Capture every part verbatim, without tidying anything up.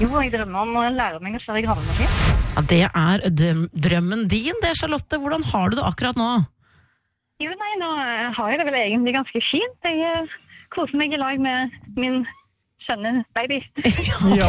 Jo, jeg drømmer om å lære meg å kjøre gravemaskin. Ja, det er drøm- drømmen din, det, Charlotte. Hvordan har du det akkurat nå? Jo, nei, nå har jeg det vel egentlig ganske fint. Jeg eh, koser meg i lag med min skjønne baby. Ja.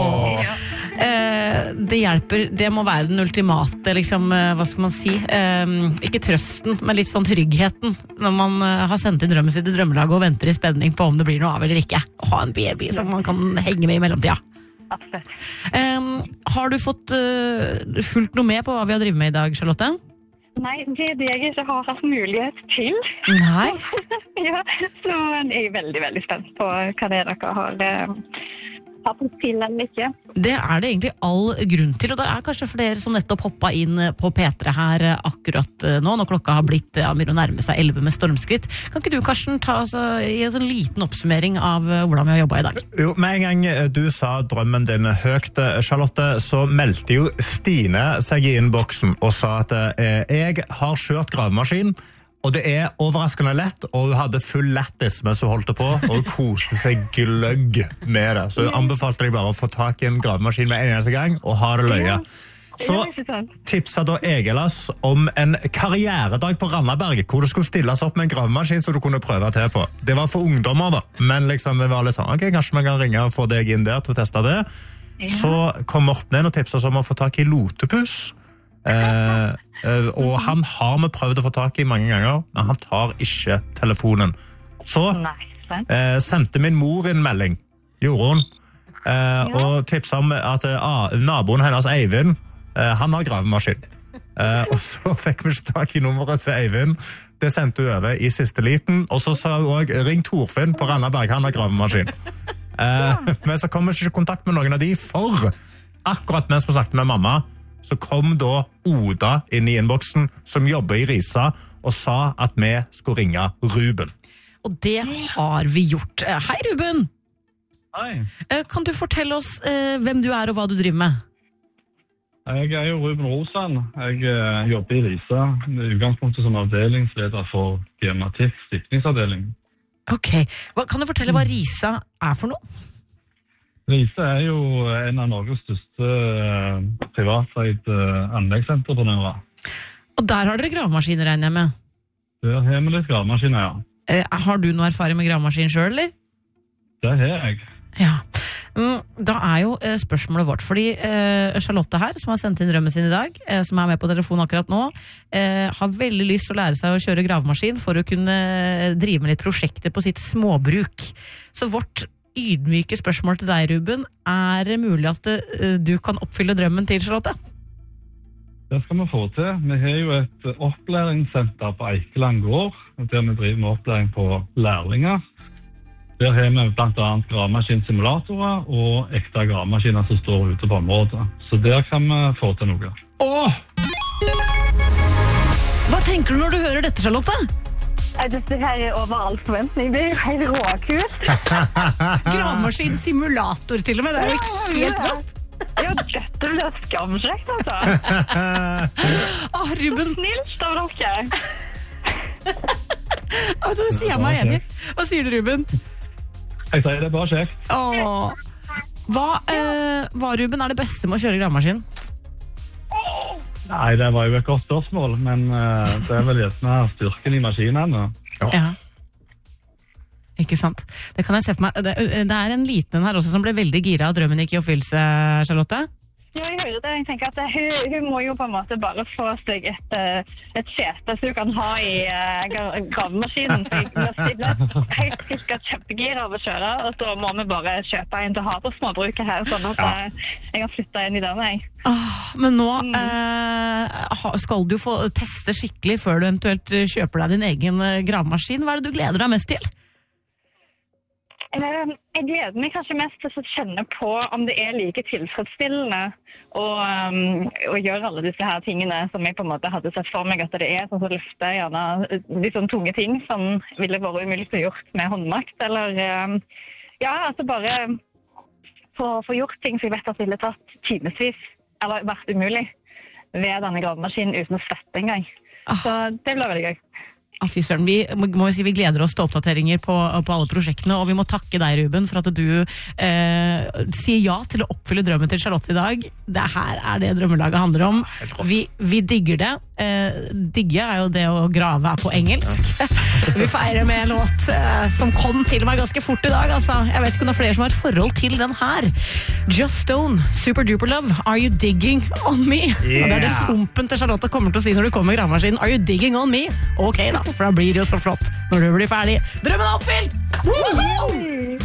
Eh, det hjelper, det må være den ultimate, liksom, eh, hva skal man si, eh, ikke trøsten, men litt sånn tryggheten, når man eh, har sendt inn drømmen sitt i drømmelaget og venter i spenning på om det blir noe av eller ikke. Å ha en baby som man kan henge med i mellomtida. Absolutt. Eh, har du fått eh, fulgt noe med på hva vi har drivet med i dag, Charlotte? Nei, det er det jeg ikke har hatt mulighet til. Nei. Ja, så jeg er veldig, veldig spent på hva det er dere har eh, hatt til eller ikke. Det er det egentlig all grunn til, og det er kanskje flere som nettopp hoppet inn på P tre her akkurat nå, når klokka har blitt ja, begynner å nærme seg elleve med stormskritt. Kan ikke du, Karsten, ta, altså, gi oss en liten oppsummering av hvordan vi har jobbet i dag? Jo, med en gang du sa drømmen din høyt, Charlotte, så meldte jo Stine seg i innboksen og sa at eh, jeg har kjørt gravemaskin, og det er overraskende lett, og hun hadde full lettis mens hun holdt det på, og hun koste seg gløgg med det. Så hun anbefalte deg bare å få tak i en gravemaskin med en eneste gang, og ha det løye. Så tipsa da Egelas om en karrieredag på Randaberg, hvor du skulle stilles opp med en gravemaskin som du kunne prøve til på. Det var for ungdommer da, men liksom vi var litt sånn, ok, kanskje man kan ringe og få deg inn der til å teste det. Så kom Morten inn og tipsa oss om å få tak i lotepus. Eh, eh, og han har vi prøvd å få tak i mange ganger, men han tar ikke telefonen. Så eh, sendte min mor en melding, gjorde hun, eh, og tipsa om at eh, naboen hennes Eivind, eh, han har gravemaskin. Eh, og så fikk vi ikke tak i nummeret til Eivind. Det sendte hun over i siste liten, og så sa hun også, ring Torfinn på Randaberg, han har gravemaskin. Eh, men så kom vi ikke i kontakt med noen av de, for akkurat mens vi snakket med mamma, så kom da Oda inn i innboksen som jobber i Risa og sa at vi skulle ringe Ruben. Og det har vi gjort. Hei, Ruben! Hei. Kan du fortelle oss eh, hvem du er og hva du driver med? Jeg er jo Ruben Rosan. Jeg eh, jobber i Risa, i utgangspunktet som avdelingsleder for gematikk, stikningsavdeling. Ok, hva, kan du fortelle hva Risa er for noe? Risa er jo en av Norges største eh, privateide eh, anleggsentreprenører. Og der har dere gravemaskiner, regner jeg med? Der har vi litt gravemaskiner, ja. Eh, har du noe erfaring med gravemaskin selv, eller? Det har jeg. Ja. Mm, da er jo eh, spørsmålet vårt, fordi eh, Charlotte her, som har sendt inn drømmen sin i dag, eh, som er med på telefon akkurat nå, eh, har veldig lyst til å lære seg å kjøre gravemaskin for å kunne drive med litt prosjekter på sitt småbruk. Så vårt ydmyke spørsmål til deg, Ruben, er det mulig at uh, du kan oppfylle drømmen til Charlotte? Det skal vi få til. Vi har jo et opplæringssenter på Eikeland gård, der vi driver med opplæring på lærlinger. Der har vi blant annet gravemaskinsimulatorer og ekte gravemaskiner som står ute på området. Så der kan vi få til noe. Åh! Hva tenker du når du hører dette, Charlotte? Dette her er over all forventning. Det er jo helt råkult. Gravemaskin simulator til og med, det er jo helt rått. Ja, dette blir skamsjekt, altså. Åh, Ruben. Snilt av dere. Altså, det sier jeg meg enig. Hva sier du, Ruben? Jeg sier det er bare kjekt. Åh. Hva, eh, hva, Ruben, er det beste med å kjøre gravemaskin? Nei, det var jo et godt spørsmål, men uh, det er vel gjerne styrken i maskinene. Ja. ja. Ikke sant? Det kan jeg se for meg. Det, det er en liten her også som ble veldig gira av drømmen gikk i oppfyllelse, Charlotte. Ja, jeg hører det. Jeg tenker at hun, hun må jo på en måte bare få seg et, et sete så hun kan ha i uh, gravemaskinen. Så jeg ble helt sikkert kjempegira av å kjøre, og så må vi bare kjøpe en til å ha på småbruket her, sånn at ja. uh, jeg har flyttet inn i den, jeg. Ah, men nå mm. eh, skal du få teste skikkelig før du eventuelt kjøper deg din egen gravemaskin. Hva er det du gleder deg mest til? Jeg gleder meg kanskje mest til å kjenne på om det er like tilfredsstillende å, um, å gjøre alle disse her tingene som jeg på en måte hadde sett for meg at det er, sånn som å løfte gjerne litt sånn tunge ting som ville vært umulig å gjort med håndmakt, eller um, ja, altså bare få, få gjort ting som jeg vet at ville tatt timesvis, eller vært umulig ved denne gravemaskinen uten å svette en gang. Ah. Så det blir veldig gøy. Ah, fy søren, vi må, må si vi gleder oss til oppdateringer på, på alle prosjektene, og vi må takke deg, Ruben, for at du eh, sier ja til å oppfylle drømmen til Charlotte i dag. Det her er det drømmelaget handler om. Vi, vi digger det. Eh, digge er jo det å grave er på engelsk. Ja. Vi feirer med en låt eh, som kom til meg ganske fort i dag, altså. Jeg vet ikke om det er flere som har et forhold til den her. Just Stone, Super Duper Love, Are You Digging On Me? Yeah. Og det er det sumpen til Charlotte kommer til å si når du kommer med gravemaskinen. Are You Digging On Me? Ok da. For da blir det jo så flott når du blir ferdig. Drømmen er oppfylt! Woohoo!